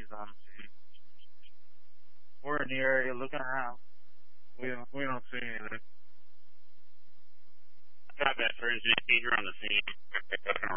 He's on the scene. We're in the area looking around. We don't see anything. Got that for engineer on the scene.